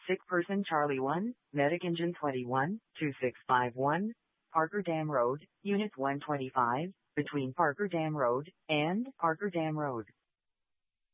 Sick person Charlie 1, Medic Engine 21, 2651, Parker Dam Road, Unit 125, between Parker Dam Road and Parker Dam Road.